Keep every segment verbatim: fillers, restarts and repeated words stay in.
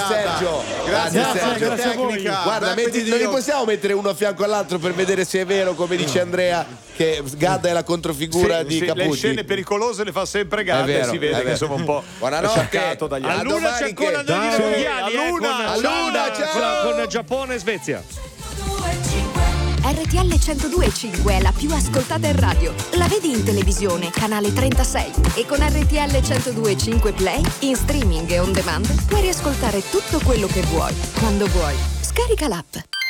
Sergio. Grazie, Grazie, Sergio. grazie a voi. Guarda, metti, non li possiamo mettere uno a fianco all'altro per vedere se è vero, come dice Andrea, che Gadda è la controfigura sì, di sì, Caputi. Le scene pericolose le fa sempre Gadda e si vede che insomma un po' sciaccato dagli altri. A Luna c'è ancora Danilo Mondiali, a Luna, eh, con, a Luna, con, ciao. con Giappone e Svezia. R T L centodue e cinque è la più ascoltata in radio. La vedi in televisione, canale trentasei. E con R T L centodue e cinque Play, in streaming e on demand, puoi riascoltare tutto quello che vuoi, quando vuoi. Scarica l'app.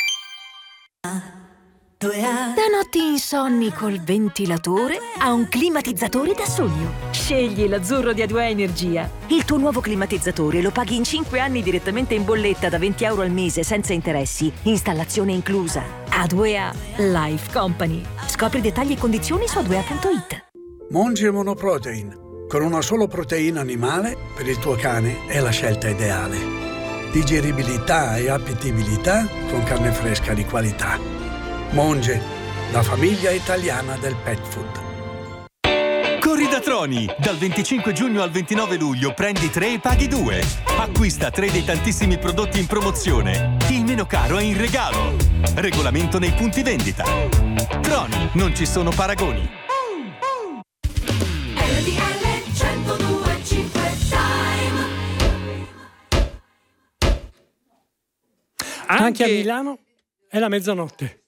Da notti insonni col ventilatore a un climatizzatore da sogno. Scegli l'azzurro di A due A Energia. Il tuo nuovo climatizzatore lo paghi in cinque anni direttamente in bolletta da venti euro al mese senza interessi. Installazione inclusa. A due A Life Company. Scopri dettagli e condizioni su a due a punto it. Monge Monoprotein. Con una sola proteina animale, per il tuo cane è la scelta ideale. Digeribilità e appetibilità con carne fresca di qualità. Monge, la famiglia italiana del pet food. Corri da Troni! Dal venticinque giugno al ventinove luglio prendi tre e paghi due. Acquista tre dei tantissimi prodotti in promozione. Il meno caro è in regalo. Regolamento nei punti vendita. Troni, non ci sono paragoni. R T L centodue e cinque Time. Anche a Milano è la mezzanotte.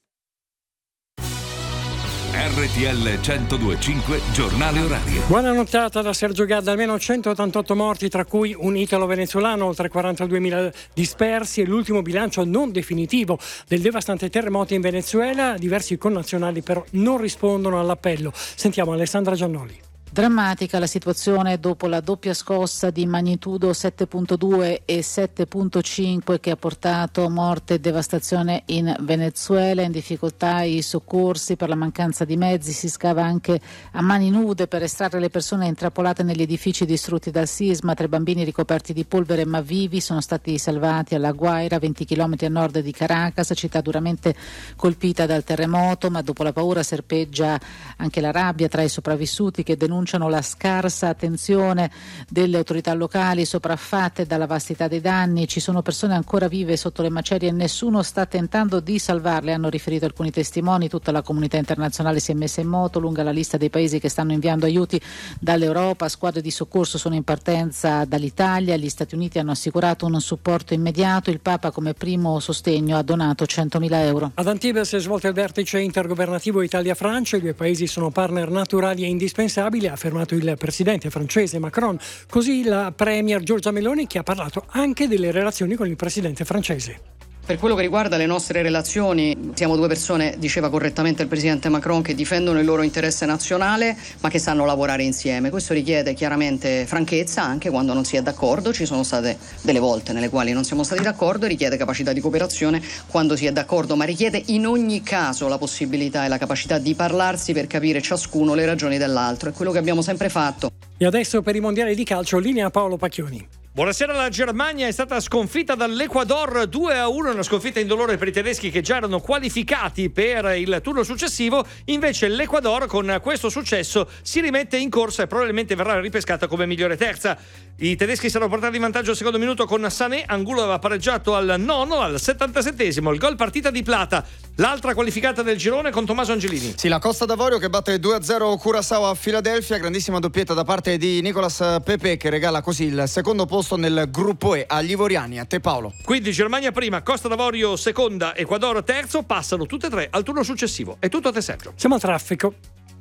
R T L centodue e cinque Giornale Orario. Buona nottata da Sergio Gadda. Almeno centottantotto morti, tra cui un italo-venezuelano, oltre quarantaduemila dispersi e l'ultimo bilancio non definitivo del devastante terremoto in Venezuela. Diversi connazionali però non rispondono all'appello. Sentiamo Alessandra Giannoli. Drammatica la situazione dopo la doppia scossa di magnitudo sette virgola due e sette virgola cinque che ha portato morte e devastazione in Venezuela. In difficoltà i soccorsi per la mancanza di mezzi, si scava anche a mani nude per estrarre le persone intrappolate negli edifici distrutti dal sisma. Tre bambini ricoperti di polvere ma vivi sono stati salvati alla Guaira, venti chilometri a nord di Caracas, città duramente colpita dal terremoto, ma dopo la paura serpeggia anche la rabbia tra i sopravvissuti che denunciano la scarsa attenzione delle autorità locali, sopraffatte dalla vastità dei danni. Ci sono persone ancora vive sotto le macerie e nessuno sta tentando di salvarle, hanno riferito alcuni testimoni. Tutta la comunità internazionale si è messa in moto, lunga la lista dei paesi che stanno inviando aiuti dall'Europa. Squadre di soccorso sono in partenza dall'Italia, gli Stati Uniti hanno assicurato un supporto immediato. Il Papa come primo sostegno ha donato centomila euro. Ad Antibes si è svolto il vertice intergovernativo Italia-Francia. I due paesi sono partner naturali e indispensabili, ha affermato il presidente francese Macron, così la premier Giorgia Meloni, che ha parlato anche delle relazioni con il presidente francese. Per quello che riguarda le nostre relazioni, siamo due persone, diceva correttamente il presidente Macron, che difendono il loro interesse nazionale ma che sanno lavorare insieme. Questo richiede chiaramente franchezza anche quando non si è d'accordo. Ci sono state delle volte nelle quali non siamo stati d'accordo, e richiede capacità di cooperazione quando si è d'accordo, ma richiede in ogni caso la possibilità e la capacità di parlarsi per capire ciascuno le ragioni dell'altro. È quello che abbiamo sempre fatto. E adesso per i mondiali di calcio linea Paolo Pacchioni. Buonasera. La Germania è stata sconfitta dall'Ecuador due a uno, una sconfitta indolore per i tedeschi che già erano qualificati per il turno successivo. Invece l'Ecuador con questo successo si rimette in corsa e probabilmente verrà ripescata come migliore terza. I tedeschi saranno portati in vantaggio al secondo minuto con Sané. Angulo aveva pareggiato al nono, al settantasettesimo il gol partita di Plata, l'altra qualificata del girone, con Tommaso Angelini. Sì, la Costa d'Avorio che batte due a zero Curaçao a Filadelfia, grandissima doppietta da parte di Nicolas Pepe, che regala così il secondo posto nel gruppo E agli ivoriani. A te Paolo. Quindi Germania prima, Costa d'Avorio seconda, Ecuador terzo, passano tutte e tre al turno successivo. È tutto a te Sergio. Siamo al traffico.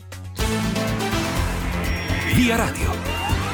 Via Radio.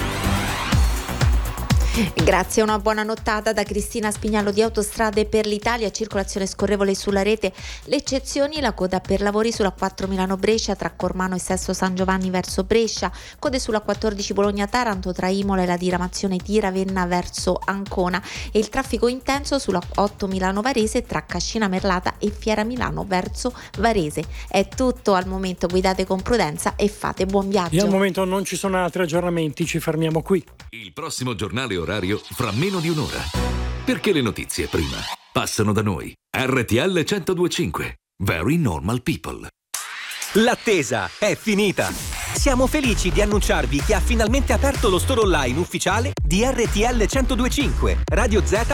Grazie, una buona nottata da Cristina Spignalo di Autostrade per l'Italia. Circolazione scorrevole sulla rete. Le eccezioni: la coda per lavori sulla quattro Milano-Brescia tra Cormano e Sesto San Giovanni verso Brescia, code sulla quattordici Bologna-Taranto tra Imola e la diramazione di Ravenna verso Ancona, e il traffico intenso sulla otto Milano-Varese tra Cascina Merlata e Fiera Milano verso Varese. È tutto al momento, guidate con prudenza e fate buon viaggio. E al momento non ci sono altri aggiornamenti, ci fermiamo qui. Il prossimo giornale orario fra meno di un'ora. Perché le notizie prima passano da noi. R T L centodue e cinque. Very normal people. L'attesa è finita. Siamo felici di annunciarvi che ha finalmente aperto lo store online ufficiale di R T L centodue e cinque. Radio Z